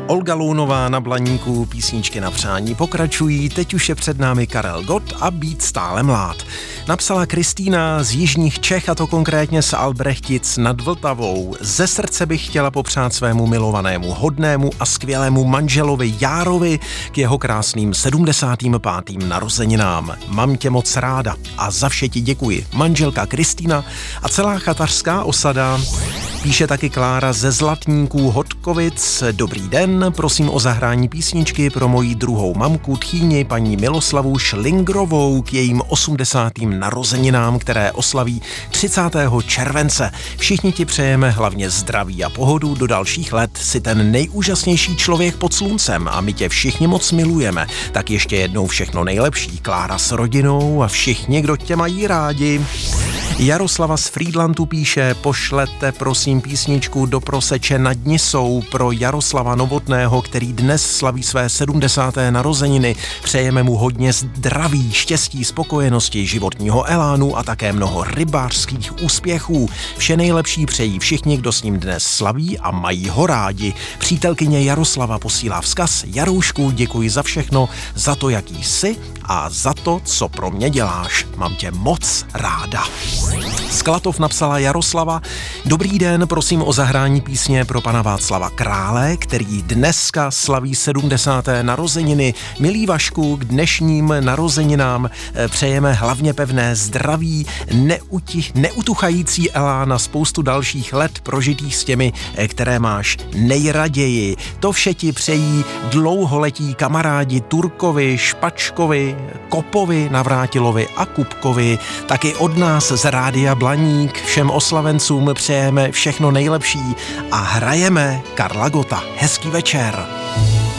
Olga Lounová na Blaníku, písničky na přání pokračují, teď už je před námi Karel Gott a Být stále mlád. Napsala Kristýna z jižních Čech, a to konkrétně z Albrechtic nad Vltavou. Ze srdce bych chtěla popřát svému milovanému, hodnému a skvělému manželovi Járovi k jeho krásným 75. narozeninám. Mám tě moc ráda a za vše ti děkuji. Manželka Kristýna a celá chatařská osada. Píše taky Klára ze Zlatníků Hodkovic. Dobrý den, prosím o zahrání písničky pro moji druhou mamku tchýni paní Miloslavu Šlingrovou k jejím 80. narozeninám, které oslaví 30. července. Všichni ti přejeme hlavně zdraví a pohodu do dalších let. Jsi ten nejúžasnější člověk pod sluncem a my tě všichni moc milujeme. Tak ještě jednou všechno nejlepší. Klára s rodinou a všichni, kdo tě mají rádi. Jaroslava z Frýdlantu píše, pošlete prosím písničku Do proseče nad Nisou pro Jaroslava Novotného, který dnes slaví své 70. narozeniny. Přejeme mu hodně zdraví, štěstí, spokojenosti, životního elánu a také mnoho rybářských úspěchů. Vše nejlepší přejí všichni, kdo s ním dnes slaví a mají ho rádi. Přítelkyně Jaroslava posílá vzkaz. Jaroušku, děkuji za všechno, za to, jaký jsi a za to, co pro mě děláš. Mám tě moc ráda. Z Klatov napsala Jaroslava. Dobrý den, prosím o zahrání písně pro pana Václava Krále, který dneska slaví 70. narozeniny. Milý Vašku, k dnešním narozeninám přejeme hlavně pevné zdraví, neutuchající elán a spoustu dalších let prožitých s těmi, které máš nejraději. To vše ti přejí dlouholetí kamarádi Turkovi, Špačkovi, Kopovi, Navrátilovi a Kupkovi. Taky od nás z Rádia Blaník všem oslavencům přejeme všechno nejlepší a hrajeme Karla Gotta. Hezký večer.